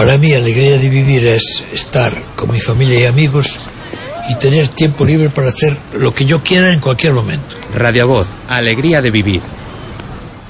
Para mí, alegría de vivir es estar con mi familia y amigos y tener tiempo libre para hacer lo que yo quiera en cualquier momento. Radio Voz, alegría de vivir.